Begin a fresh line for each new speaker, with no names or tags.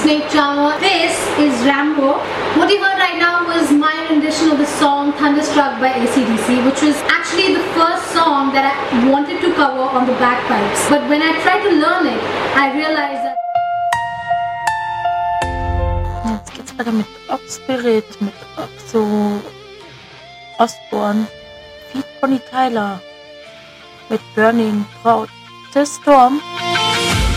Snake Charmer. This is Rambo. What you heard right now was my rendition of the song Thunderstruck by AC/DC, which was actually the first song that I wanted to cover on the bagpipes. But when I tried to learn it, I realized that...
Jetzt geht's weiter mit Spirit, mit so Osborne, Feat Bonnie Tyler mit Burning Proud the Storm.